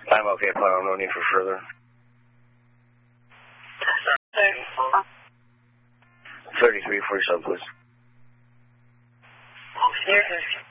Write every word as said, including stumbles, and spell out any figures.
I'm okay, Pyle. No need for further. thirty-three forty-seven, please. Yes, sir.